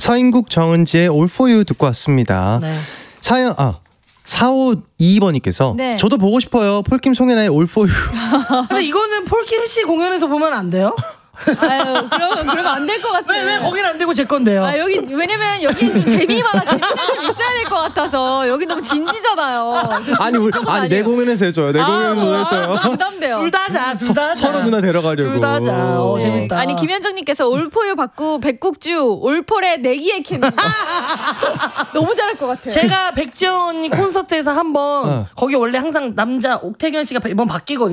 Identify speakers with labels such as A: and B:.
A: 서인국 정은지의 All For You 듣고 왔습니다.
B: 네.
A: 사연 4522번님께서
C: 네.
A: 저도 보고 싶어요. 폴킴 송혜나의 All For You.
B: 근데 이거는 폴킴 씨 공연에서 보면 안 돼요?
C: 아유, 그러면 안 될 것 같아.
B: 왜 거긴 안 되고 제 건데요?
C: 아, 왜냐면 여기 좀 재미가 좀 있어야 될 것 같아서 여기 너무 진지잖아요.
A: 아니 내 공연에서 해줘요. 내 공연에서 해줘요.
C: 부담돼요.
B: 둘 다 하자.
A: 서로 누나 데려가려고.
B: 둘 다 하자. 재밌다.
C: 아니 김현정님께서 올포유 받고 백국주 올폴의 내기의 캔디. 너무 잘할 것 같아요.
B: 제가 백지연 언니 콘서트에서 한번 거기 원래 항상 남자 옥태견 씨가 매번 바뀌거든요.